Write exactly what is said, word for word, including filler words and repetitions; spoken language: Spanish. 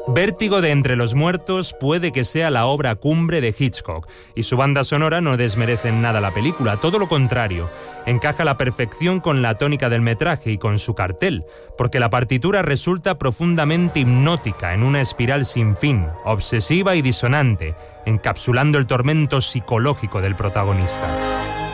Vértigo de Entre los Muertos puede que sea la obra cumbre de Hitchcock, y su banda sonora no desmerece en nada la película, todo lo contrario, encaja a la perfección con la tónica del metraje y con su cartel, porque la partitura resulta profundamente hipnótica en una espiral sin fin, obsesiva y disonante, encapsulando el tormento psicológico del protagonista.